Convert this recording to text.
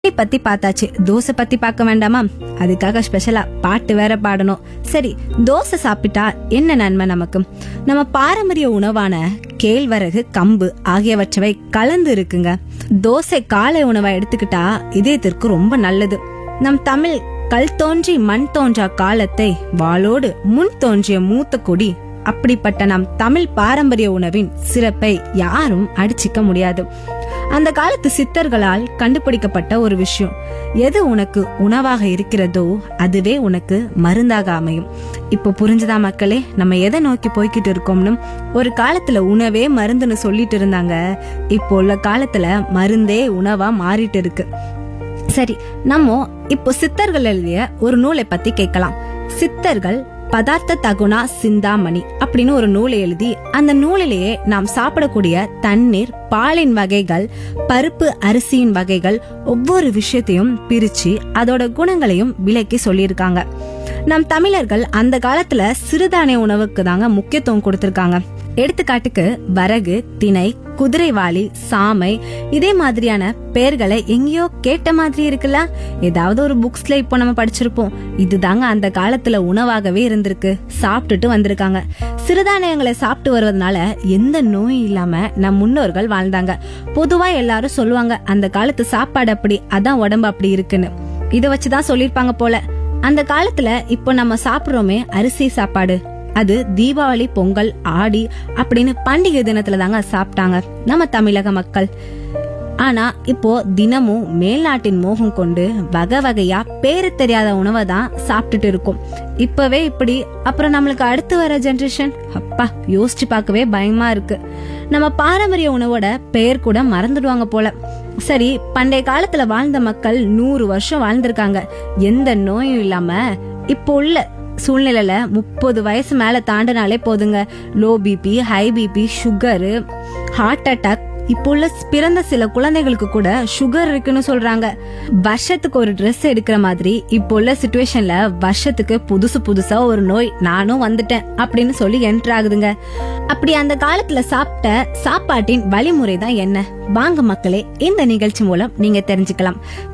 பத்தி பார்த்தாச்சு, தோசை பத்தி பார்க்க வேண்டாமா? அதுக்காக ஸ்பெஷலா பாட்டு வேற பாடணும். சரி, தோசை சாப்பிட்டா என்ன நன்மை நமக்கு? நம்ம பாரம்பரிய உணவான கேழ்வரகு, கம்பு ஆகியவற்றவை கலந்து இருக்குங்க. தோசை காலை உணவா எடுத்துக்கிட்டா இதயத்திற்கு ரொம்ப நல்லது. நம் தமிழ் கல் தோன்றி மண் தோன்றா காலத்தை வாளோடு முன் தோன்றிய மூத்த கொடி. அப்படிப்பட்ட நம் தமிழ் பாரம்பரிய உணவின் சிறப்பை யாரும் அடிச்சிக்க முடியாது. அந்த காலத்து சித்தர்களால் கண்டுபிடிக்கப்பட்ட ஒரு விஷயம், எது உனக்கு உணவாக இருக்கிறதோ அதுவே உனக்கு மருந்தாக அமையும். இப்போ புரிஞ்சுதா மக்களே, நம்ம எதை நோக்கி போய்கிட்டு இருக்கோம்னு? ஒரு காலத்துல உணவே மருந்துன்னு சொல்லிட்டு இருந்தாங்க. இப்போ உள்ள காலத்துல மருந்தே உணவா மாறிட்டு இருக்கு. சரி, நம்ம இப்போ சித்தர்கள் எழுதிய ஒரு நூலை பத்தி கேட்கலாம். சித்தர்கள் பதார்த்த தகுணா சிந்தாமணி அப்படின்னு ஒரு நூலை எழுதி, அந்த நூலிலேயே நாம் சாப்பிடக்கூடிய தண்ணீர், பாலின் வகைகள், பருப்பு அரிசியின் வகைகள், ஒவ்வொரு விஷயத்தையும் பிரிச்சு அதோட குணங்களையும் விளக்கி சொல்லியிருக்காங்க. நம் தமிழர்கள் அந்த காலத்துல சிறுதானிய உணவுக்கு தாங்க முக்கியத்துவம் கொடுத்திருக்காங்க. எடுத்துக்காட்டுக்கு வரகு, திணை, குதிரைவாளி, சாமை, இதே மாதிரியான பெயர்களை எங்கேயோ கேட்ட மாதிரி இருக்குல்ல. ஏதாவது ஒரு புக்ஸ்ல இப்போ நம்ம படிச்சிருப்போம். இதுதாங்க அந்த காலத்துல உணவாகவே இருந்திருக்கு. சாப்பிட்டுட்டு வந்திருக்காங்க. சிறுதானியங்களை சாப்பிட்டு வருவதனால எந்த நோயும் இல்லாம நம் முன்னோர்கள் வாழ்ந்தாங்க. பொதுவா எல்லாரும் சொல்லுவாங்க, அந்த காலத்து சாப்பாடு அப்படி, அதான் உடம்பு அப்படி இருக்குன்னு. இத வச்சுதான் சொல்லிருப்பாங்க போல. அந்த காலத்துல இப்போ நம்ம சாப்பிடுறோமே அரிசி சாப்பாடு, அது தீபாவளி, பொங்கல், ஆடி அப்படின்னு பண்டிகை தினத்துல தாங்க சாப்பிட்டாங்க நம்ம தமிழக மக்கள். ஆனா இப்போ தினமும் மேல்நாட்டின் மோகம் கொண்டு வகை வகையா பேரு தெரியாத உணவை தான் சாப்பிட்டுட்டு இருக்கோம். இப்பவே இப்படி, அப்புறம் நம்மளுக்கு அடுத்து வர ஜெனரேஷன், அப்பா யோசிச்சு பார்க்கவே பயமா இருக்கு. நம்ம பாரம்பரிய உணவோட பெயர் கூட மறந்துடுவாங்க போல. சரி, பண்டைய காலத்துல வாழ்ந்த மக்கள் 100 வருஷம் வாழ்ந்திருக்காங்க, எந்த நோயும் இல்லாம. இப்போ உள்ள சூழ்நிலையில 30 வயசு மேல தாண்டினாலே போதுங்க, low BP, high BP, sugar, heart attack. இப்போ உள்ள பிறந்த சில குழந்தைகளுக்கு கூட சுகர் இருக்குன்னு சொல்றாங்க. வருஷத்துக்கு ஒரு ட்ரெஸ் எடுக்கிற மாதிரி இப்போ உள்ள சிச்சுவேஷன்ல வருஷத்துக்கு புதுசா ஒரு நோய் நானும் வந்துட்டேன் அப்படின்னு சொல்லி என்டர் ஆகுதுங்க. அப்படி அந்த காலத்துல சாப்பிட்ட சாப்பாட்டின் வழிமுறை தான் என்ன? வாங்க மக்களே, இந்த நிகழ்ச்சி மூலம் நீங்க தெரிஞ்சுக்கலாம்.